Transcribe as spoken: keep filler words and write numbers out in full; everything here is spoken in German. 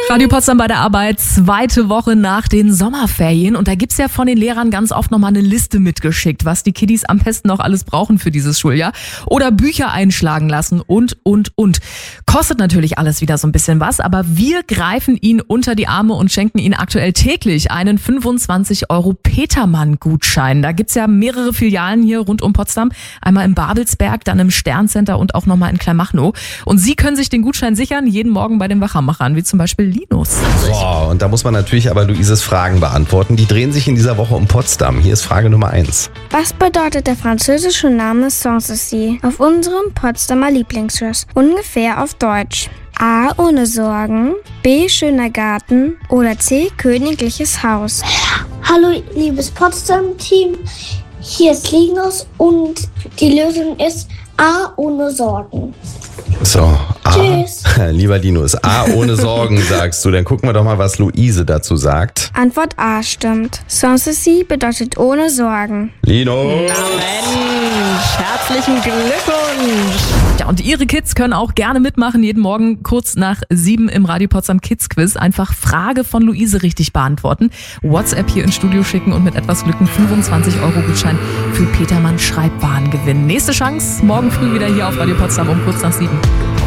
Radio Potsdam bei der Arbeit, zweite Woche nach den Sommerferien. Und da gibt's ja von den Lehrern ganz oft nochmal eine Liste mitgeschickt, was die Kiddies am besten noch alles brauchen für dieses Schuljahr. Oder Bücher einschlagen lassen und, und, und. Kostet natürlich alles wieder so ein bisschen was, aber wir greifen ihnen unter die Arme und schenken ihnen aktuell täglich einen fünfundzwanzig Euro Petermann-Gutschein. Da gibt's ja mehrere Filialen hier rund um Potsdam. Einmal im Babelsberg, dann im Sterncenter und auch nochmal in Kleinmachnow. Und Sie können sich den Gutschein sichern, jeden Morgen bei den Wachmachern, wie zum Beispiel Linus. So, und da muss man natürlich aber Luises Fragen beantworten. Die drehen sich in dieser Woche um Potsdam. Hier ist Frage Nummer eins. Was bedeutet der französische Name Sanssouci auf unserem Potsdamer Lieblingsschloss? Ungefähr auf Deutsch. A. Ohne Sorgen, B. Schöner Garten oder C. Königliches Haus. Hallo liebes Potsdam-Team, hier ist Linus und die Lösung ist A. Ohne Sorgen. So, A. Tschüss. Lieber Linus, A. Ohne Sorgen sagst du. Dann gucken wir doch mal, was Luise dazu sagt. Antwort A stimmt. Sanssouci bedeutet ohne Sorgen. Linus! Mensch, herzlichen Glückwunsch! Ja, und Ihre Kids können auch gerne mitmachen, jeden Morgen kurz nach sieben im Radio Potsdam Kids Quiz. Einfach Frage von Luise richtig beantworten. WhatsApp hier ins Studio schicken und mit etwas Glück einen fünfundzwanzig Euro Gutschein für Petermann Schreibwaren gewinnen. Nächste Chance, morgen früh wieder hier auf Radio Potsdam um kurz nach sieben.